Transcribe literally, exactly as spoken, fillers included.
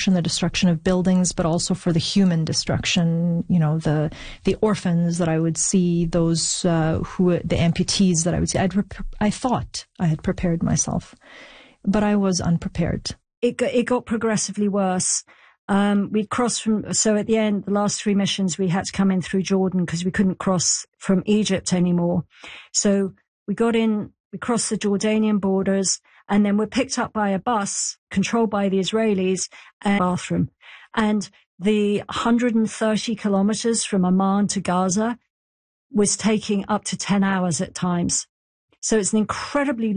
destruction, the destruction of buildings, but also for the human destruction, you know, the the orphans that I would see, those uh, who, the amputees that I would see. I'd rep- I thought I had prepared myself, but I was unprepared. It got, it got progressively worse. Um, we'd crossed from, so at the end, the last three missions, we had to come in through Jordan because we couldn't cross from Egypt anymore. So we got in, we crossed the Jordanian borders, and then we're picked up by a bus controlled by the Israelis and bathroom. And the one hundred thirty kilometers from Amman to Gaza was taking up to ten hours at times. So it's an incredibly